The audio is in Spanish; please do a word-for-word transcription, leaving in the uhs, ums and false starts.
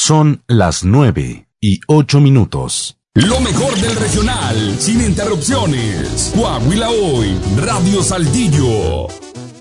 Son las nueve y ocho minutos. Lo mejor del regional, sin interrupciones. Coahuila Hoy, Radio Saltillo.